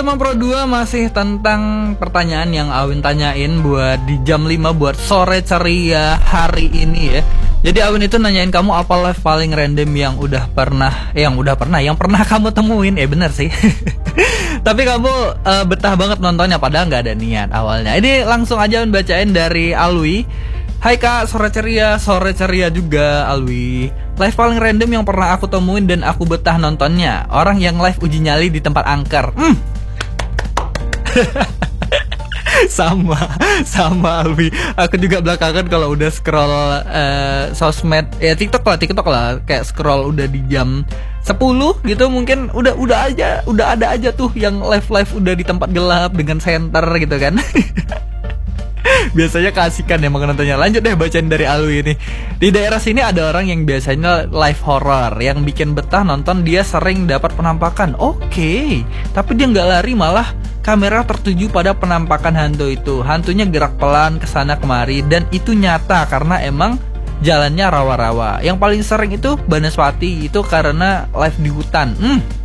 teman Pro 2, masih tentang pertanyaan yang Awin tanyain buat di jam 5 buat sore ceria hari ini ya. Jadi Awin itu nanyain kamu apa live paling random yang pernah kamu temuin. Bener sih. Tapi kamu betah banget nontonnya padahal nggak ada niat awalnya. Ini langsung aja Awin bacain dari Alwi. Hai kak, sore ceria juga Alwi. Live paling random yang pernah aku temuin dan aku betah nontonnya, orang yang live uji nyali di tempat angker. Sama Alwi. Aku juga belakangan kalau udah scroll sosmed, ya TikTok lah, kayak scroll udah di jam 10 gitu mungkin udah ada aja tuh yang live udah di tempat gelap dengan senter gitu kan. Biasanya keasikan ya nontonnya. Lanjut deh bacain dari Alwi ini. Di daerah sini ada orang yang biasanya live horror, yang bikin betah nonton. Dia sering dapat penampakan. Oke. Tapi dia nggak lari, malah kamera tertuju pada penampakan hantu itu. Hantunya gerak pelan kesana kemari dan itu nyata karena emang jalannya rawa-rawa. Yang paling sering itu Banaspati, itu karena live di hutan.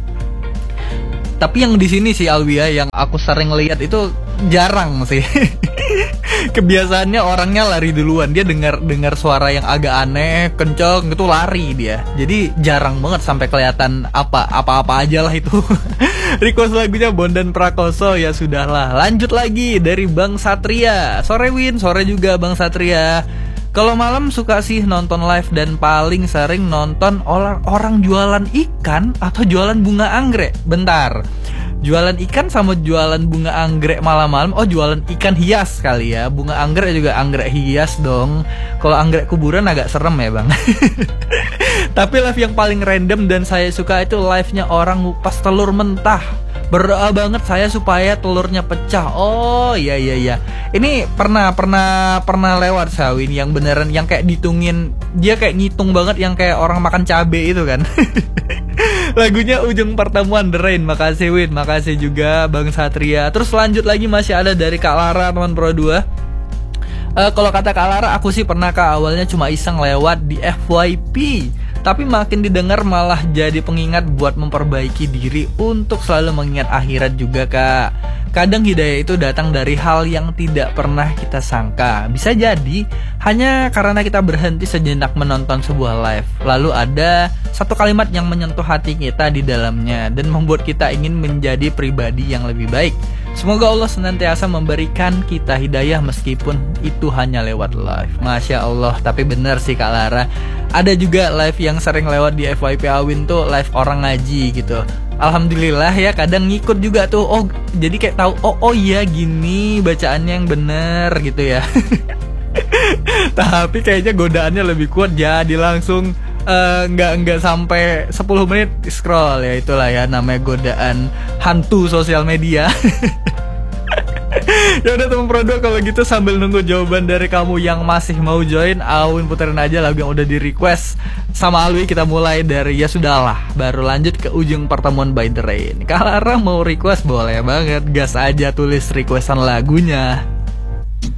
Tapi yang di sini sih Alwi ya, yang aku sering lihat itu jarang sih. Kebiasaannya orangnya lari duluan. Dia dengar suara yang agak aneh, kenceng gitu lari dia. Jadi jarang banget sampai kelihatan apa-apa aja lah itu. Request lagunya Bondan Prakoso, ya sudahlah. Lanjut lagi dari Bang Satria. Sore Win, sore juga Bang Satria. Kalau malam suka sih nonton live dan paling sering nonton orang jualan ikan atau jualan bunga anggrek. Bentar, jualan ikan sama jualan bunga anggrek malam-malam. Oh, jualan ikan hias kali ya. Bunga anggrek juga anggrek hias dong. Kalau anggrek kuburan agak serem ya bang. Tapi live yang paling random dan saya suka itu live-nya orang ngupas telur mentah. Berdoa banget saya supaya telurnya pecah. Oh iya. Ini pernah lewat Sawin yang beneran yang kayak ditungin. Dia kayak ngitung banget yang kayak orang makan cabe itu kan. Lagunya Ujung Pertemuan The Rain. Makasih Win, makasih juga Bang Satria. Terus lanjut lagi masih ada dari Kak Lara teman Pro 2. Kalau kata Kak Lara, aku sih pernah Kak, awalnya cuma iseng lewat di FYP, tapi makin didengar malah jadi pengingat buat memperbaiki diri untuk selalu mengingat akhirat juga Kak. Kadang hidayah itu datang dari hal yang tidak pernah kita sangka. Bisa jadi hanya karena kita berhenti sejenak menonton sebuah live, lalu ada satu kalimat yang menyentuh hati kita di dalamnya dan membuat kita ingin menjadi pribadi yang lebih baik. Semoga Allah senantiasa memberikan kita hidayah meskipun itu hanya lewat live. Masya Allah, tapi bener sih Kak Lara. Ada juga live yang sering lewat di FYP Awin tuh live orang ngaji gitu. Alhamdulillah ya, kadang ngikut juga tuh. Oh, jadi kayak tahu oh iya gini bacaannya yang bener gitu ya. Tapi kayaknya godaannya lebih kuat, jadi langsung nggak sampai 10 menit scroll ya. Itulah ya namanya godaan hantu sosial media. Ya udah teman Pro 2, kalau gitu sambil nunggu jawaban dari kamu yang masih mau join, Awin puterin aja lagu yang udah di request sama Alwi. Kita mulai dari Ya Sudahlah, baru lanjut ke Ujung Pertemuan by The Rain. Kalau Lara mau request boleh banget, gas aja tulis requestan lagunya.